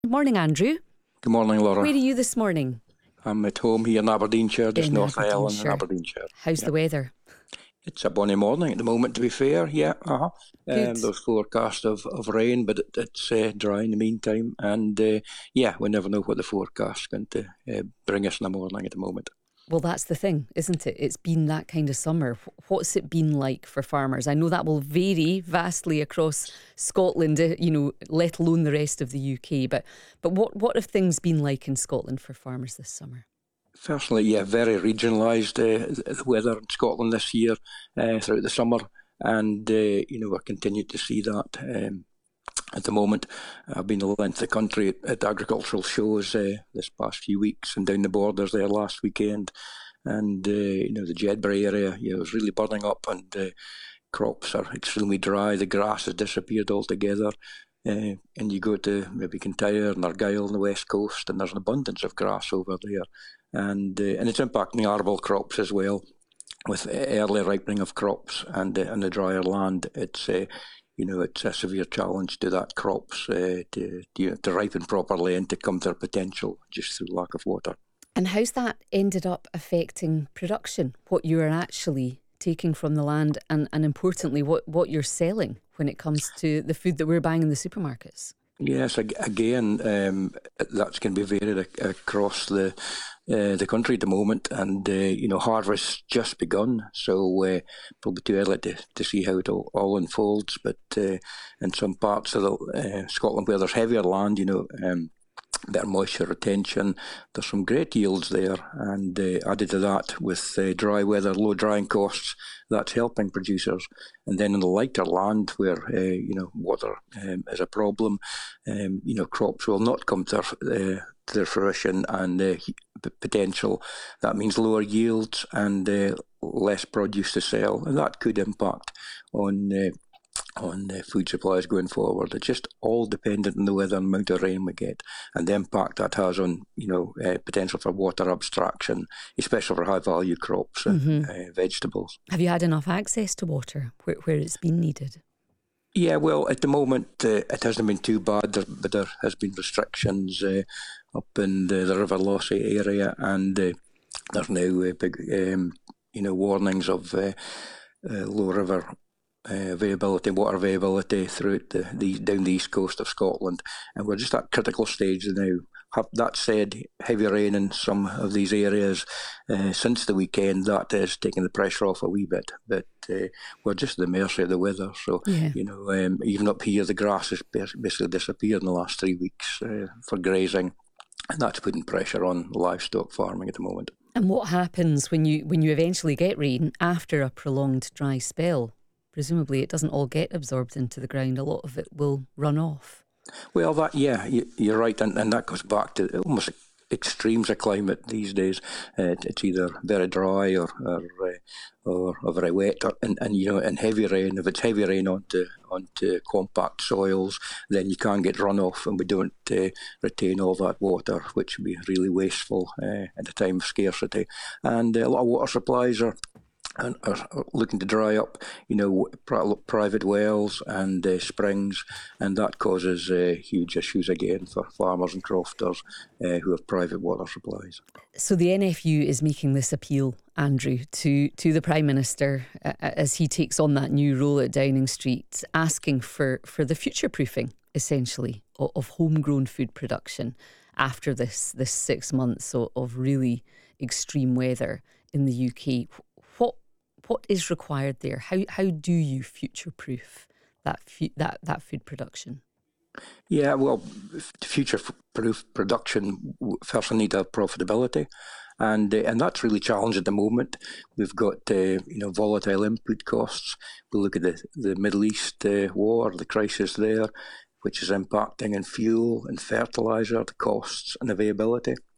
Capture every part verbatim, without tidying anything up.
Good morning, Andrew. Good morning, Laura. Where are you this morning? I'm at home here in Aberdeenshire, just In north of Ellen in Aberdeenshire. Aberdeenshire. How's Yep. the weather? It's a bonny morning at the moment, to be fair. Yeah, uh-huh. Good. Um, there's forecast of, of rain, but it, it's uh, dry in the meantime. And uh, yeah, we never know what the forecast's going to uh, bring us in the morning at the moment. Well, that's the thing, isn't it? It's been that kind of summer. What's it been like for farmers? I know that will vary vastly across Scotland, uh, you know, let alone the rest of the U K. But but what, what have things been like in Scotland for farmers this summer? Firstly, yeah, very regionalised uh, the weather in Scotland this year uh, throughout the summer. And, uh, you know, we're continuing to see that um, at the moment. I've been all into the country at, at agricultural shows uh, this past few weeks and down the borders there last weekend. And, uh, you know, the Jedburgh area, you know, is really burning up and uh, crops are extremely dry. The grass has disappeared altogether. Uh, and you go to maybe Kintyre and Argyll on the west coast and there's an abundance of grass over there. And uh, and it's impacting arable crops as well, with early ripening of crops and uh, and the drier land. It's uh, you know it's a severe challenge to that crops uh, to you know, to ripen properly and to come to their potential just through lack of water. And how's that ended up affecting production? What you are actually taking from the land, and, and importantly, what, what you're selling when it comes to the food that we're buying in the supermarkets? Yes, again, um, that's going to be varied across the uh, the country at the moment, and uh, you know, harvest's just begun, so uh, probably too early to, to see how it all, all unfolds. But uh, in some parts of the, uh, Scotland where there's heavier land, you know, um, better moisture retention, there's some great yields there, and uh, added to that with uh, dry weather, low drying costs, that's helping producers. And then in the lighter land where uh, you know water um, is a problem, um, you know crops will not come to their, uh, to their fruition and uh, potential. That means lower yields and uh, less produce to sell, and that could impact on Uh, on the food supplies going forward. It's just all dependent on the weather and amount of rain we get and the impact that has on, you know, uh, potential for water abstraction, especially for high value crops and mm-hmm. uh, vegetables. Have you had enough access to water where, where it's been needed? Yeah, well, at the moment uh, it hasn't been too bad, there, but there has been restrictions uh, up in the, the River Lossy area, and uh, there's now uh, big, um, you know, warnings of uh, uh, low river Uh, availability, water availability throughout the, the down the east coast of Scotland, and we're just at critical stage now. Have, that said, heavy rain in some of these areas uh, since the weekend, that is taking the pressure off a wee bit, but uh, we're just at the mercy of the weather. So yeah. you know, um, even up here, the grass has basically disappeared in the last three weeks uh, for grazing, and that's putting pressure on livestock farming at the moment. And what happens when you when you eventually get rain after a prolonged dry spell? Presumably it doesn't all get absorbed into the ground. A lot of it will run off. Well, that yeah, you, you're right, and, and that goes back to almost extremes of climate these days. Uh, it's either very dry or or, uh, or, or very wet, or, and, and you know, and heavy rain. If it's heavy rain onto onto compact soils, then you can't get runoff, and we don't uh, retain all that water, which would be really wasteful uh, at a time of scarcity. And uh, a lot of water supplies are. And are looking to dry up, you know, private wells and uh, springs, and that causes uh, huge issues again for farmers and crofters uh, who have private water supplies. So the N F U is making this appeal, Andrew, to, to the Prime Minister uh, as he takes on that new role at Downing Street, asking for, for the future-proofing, essentially, of, of homegrown food production after this, this six months of, of really extreme weather in the U K. What what is required there? How how do you future-proof that fu- that that food production? Yeah, well, future-proof production first need to have profitability, and uh, and that's really challenged at the moment. We've got uh, you know volatile input costs. We look at the the Middle East uh, war, the crisis there, which is impacting on fuel and fertiliser, the costs and availability.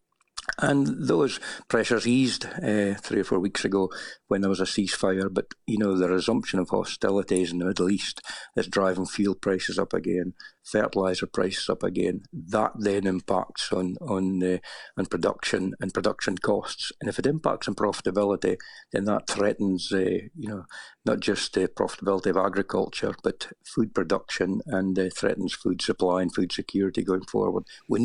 And those pressures eased uh, three or four weeks ago when there was a ceasefire. But, you know, the resumption of hostilities in the Middle East is driving fuel prices up again, fertiliser prices up again. That then impacts on on, uh, on production and production costs. And if it impacts on profitability, then that threatens, uh, you know, not just the profitability of agriculture, but food production, and uh, threatens food supply and food security going forward. We